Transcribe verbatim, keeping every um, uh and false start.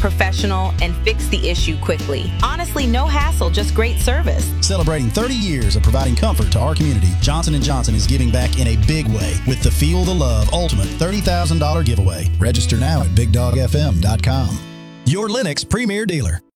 professional, and fix the issue quickly. Honestly, no hassle, just great service. Celebrating thirty years of providing comfort to our community, Johnson and Johnson is giving back in a big way with the Feel the Love Ultimate thirty thousand dollars giveaway. Register now at big dog f m dot com. Your Lennox Premier Dealer.